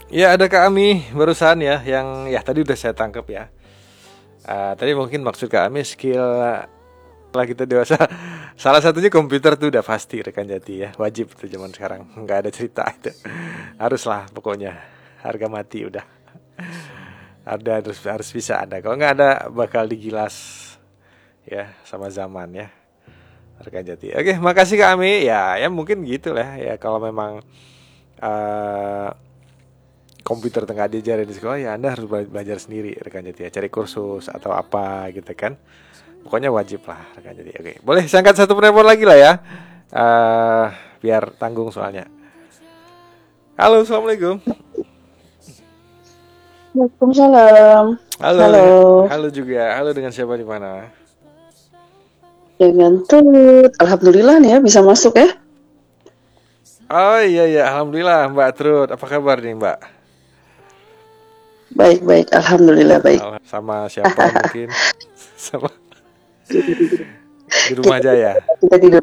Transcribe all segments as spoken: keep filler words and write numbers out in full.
Ya ada Kak Ami barusan ya, yang ya tadi udah saya tangkap ya. Ah, tadi mungkin maksud Kak Ami skill lah kita dewasa. Salah satunya komputer tuh udah pasti rekan Jati ya, wajib tuh zaman sekarang. Nggak ada cerita itu. Haruslah pokoknya harga mati udah. Ada harus harus bisa ada. Kalau nggak ada bakal digilas ya sama zaman ya. Rekan Jati. Oke, makasih Kak Ami. Ya, ya mungkin gitu lah ya kalau memang eh komputer tengah diajarin di sekolah ya Anda harus bela- belajar sendiri rekan Jati ya, cari kursus atau apa gitu kan. Pokoknya wajib lah rekan Jati. Oke, boleh saya angkat satu penelpon lagi lah ya. eh Biar tanggung soalnya. Halo, assalamualaikum. Waalaikumsalam. Halo, Halo, dengan, halo juga. Halo dengan siapa di mana? dengan Tut. Alhamdulillah nih ya bisa masuk ya. Oh iya iya, alhamdulillah Mbak Trud. Apa kabar nih Mbak? Baik, baik. Alhamdulillah baik. Alham- Sama siapa mungkin? Sama di rumah Kita, aja ya. kita tidur.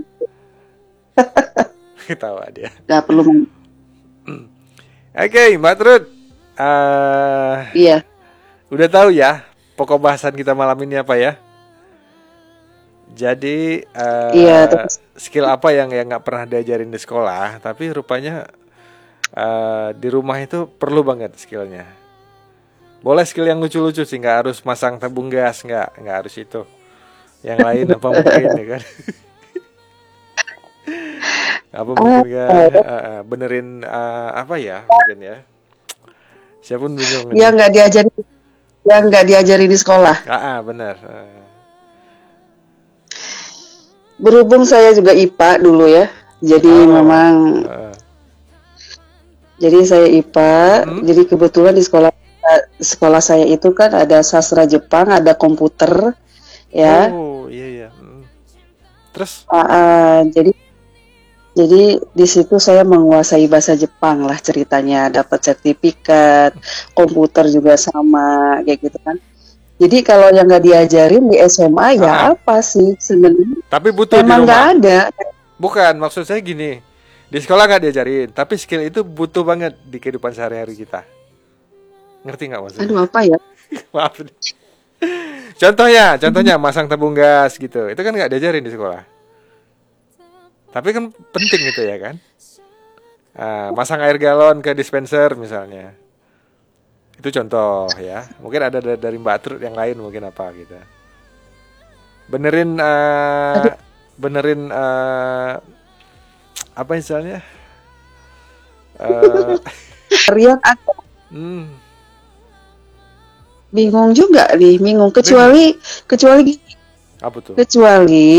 Ketawa dia. Gak perlu. men- Oke, Mbak Trud. eh Iya, Udah tahu ya pokok bahasan kita malam ini apa ya? Jadi iya. eh Terus skill apa yang yang nggak pernah diajarin di sekolah, tapi rupanya eh di rumah itu perlu banget skillnya. Boleh skill yang lucu-lucu sih, nggak harus masang tabung gas, nggak nggak harus itu. Yang lain apa mungkin ya kan? Apa mungkin kan ah, eh, eh, benerin eh, apa ya mungkin ya? Siapun bingung ini. yang nggak diajari, yang nggak diajari di sekolah. Ah, ah, bener. Eh, Berhubung saya juga I P A dulu ya. Jadi Oh, memang, eh, jadi saya I P A. mm-mm. Jadi kebetulan di sekolah sekolah saya itu kan ada sastra Jepang, ada komputer, ya. Oh iya iya. Mm. Terus, Ah, ah, jadi Jadi di situ saya menguasai bahasa Jepang lah ceritanya, dapat sertifikat, komputer juga sama kayak gitu kan. Jadi kalau yang nggak diajarin di S M A ah, ya ah. apa sih sebenarnya? Tapi butuh di Memang nggak rumah. ada. Bukan, maksud saya gini. Di sekolah nggak diajarin, tapi skill itu butuh banget di kehidupan sehari-hari kita. Ngerti nggak maksudnya? Aduh apa ya? Maaf nih. Contohnya, contohnya masang tabung gas gitu. Itu kan nggak diajarin di sekolah. Tapi kan penting gitu ya kan? Ah, masang air galon ke dispenser misalnya. Itu contoh ya. Mungkin ada da- dari Mbak Trud yang lain mungkin apa gitu. Benerin eh, Aduh, benerin eh, apa misalnya? Eh, riak aku hmm, bingung juga nih, bingung bingung. kecuali kecuali Apa tuh? kecuali